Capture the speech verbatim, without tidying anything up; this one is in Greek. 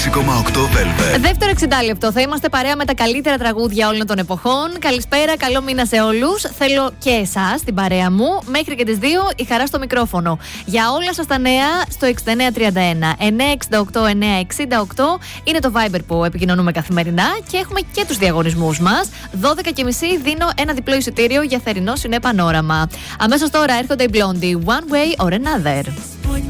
Δεύτερο εξήντα λεπτό. Θα είμαστε παρέα με τα καλύτερα τραγούδια όλων των εποχών. Καλησπέρα, καλό μήνα σε όλους. Θέλω και εσάς την παρέα μου. Μέχρι και τις δύο η χαρά στο μικρόφωνο. Για όλα σας τα νέα στο εξήντα εννέα τριάντα ένα εννιακόσια εξήντα οκτώ εννιακόσια εξήντα οκτώ είναι το Viber που επικοινωνούμε καθημερινά και έχουμε και τους διαγωνισμούς μας. δώδεκα και μισή δίνω ένα διπλό εισιτήριο για θερινό Σινέ Πανόραμα. Αμέσως τώρα έρχονται οι Blondie One Way or Another.